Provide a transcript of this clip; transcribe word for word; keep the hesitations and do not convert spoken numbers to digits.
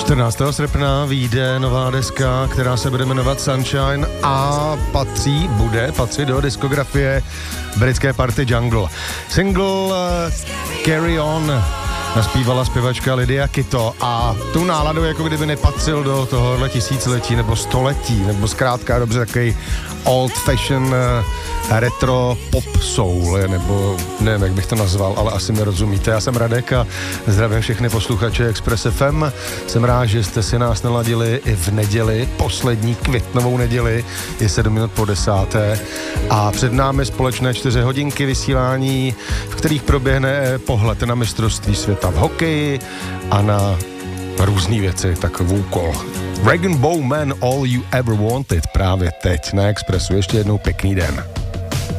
čtrnáctého srpna vyjde nová deska, která se bude jmenovat Sunshine a patří, bude patřit do diskografie britské party Jungle. Single uh, Carry On naspívala zpěvačka Lydia Kito a tu náladu jako kdyby nepatřil do tohohle tisíciletí nebo století, nebo zkrátka dobře takový old fashion uh, retro pop soul, nebo nevím, jak bych to nazval, ale asi mi rozumíte. Já jsem Radek a zdravím všechny posluchače Express F M. Jsem rád, že jste si nás naladili i v neděli, poslední květnovou neděli, je sedm minut po desáté a před námi společné čtyři hodinky vysílání, v kterých proběhne pohled na mistrovství světa v hokeji a na různý věci, takový úkol. Rag and Bowman, All You Ever Wanted právě teď na Expressu. Ještě jednou pěkný den.